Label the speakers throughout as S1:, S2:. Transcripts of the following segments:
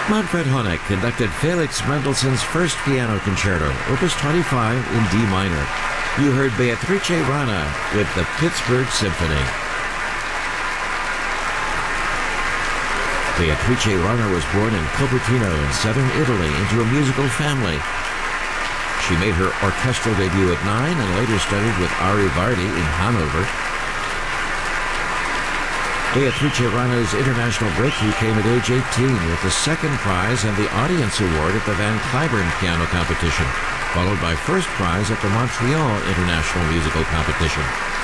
S1: Manfred Honeck conducted Felix Mendelssohn's first piano concerto, Opus 25 in D minor. You heard Beatrice Rana with the Pittsburgh Symphony. Beatrice Rana was born in Cupertino in southern Italy into a musical family. She made her orchestral debut at 9 and later studied with Ari Vardi in Hanover. Beatrice Rana's international breakthrough came at age 18 with the second prize and the audience award at the Van Cliburn Piano Competition, followed by first prize at the Montreal International Musical Competition.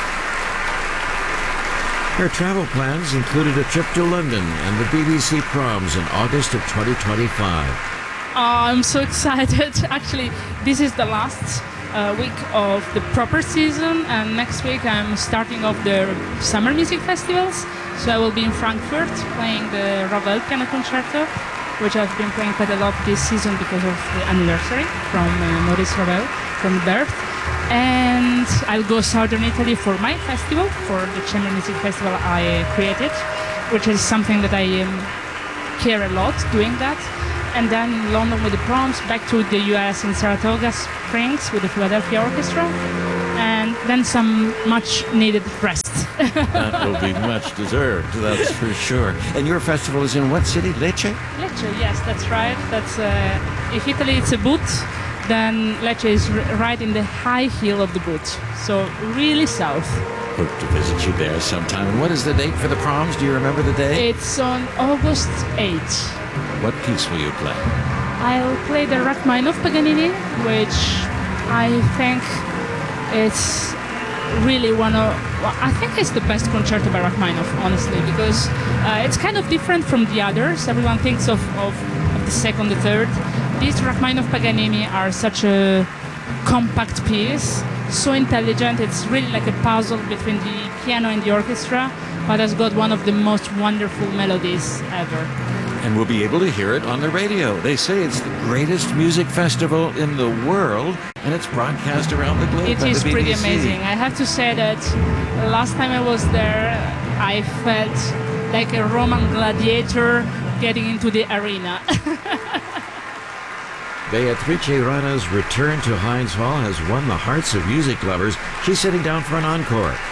S1: Her travel plans included a trip to London and the BBC Proms in August of 2025.
S2: I'm so excited. Actually, this is the last week of the proper season, and next week I'm starting off the summer music festivals. So I will be in Frankfurt playing the Ravel Piano Concerto, which I've been playing quite a lot this season because of the anniversary from Maurice Ravel, from birth. And I'll go southern Italy for my festival, for the Chamber Music Festival I created, which is something that I care a lot doing that. And then London with the Proms, back to the US in Saratoga Springs with the Philadelphia Orchestra, and then some much needed rest.
S1: That will be much deserved, that's for sure. And your festival is in what city? Lecce?
S2: Lecce, yes, that's right. That's if Italy it's a boot, then Lecce is right in the high heel of the boot. So really south.
S1: Hope to visit you there sometime. And what is the date for the Proms? Do you remember the day?
S2: It's on August 8th.
S1: What piece will you play?
S2: I'll play the Rachmaninoff Paganini, which I think it's really I think it's the best concerto by Rachmaninoff, honestly, because it's kind of different from the others. Everyone thinks of the second, the third. These Rachmaninoff Paganini are such a compact piece, so intelligent. It's really like a puzzle between the piano and the orchestra, but has got one of the most wonderful melodies ever.
S1: And we'll be able to hear it on the radio. They say it's the greatest music festival in the world, and it's broadcast around the globe.
S2: It is pretty amazing. I have to say that last time I was there, I felt like a Roman gladiator getting into the arena.
S1: Beatrice Rana's return to Heinz Hall has won the hearts of music lovers. She's sitting down for an encore.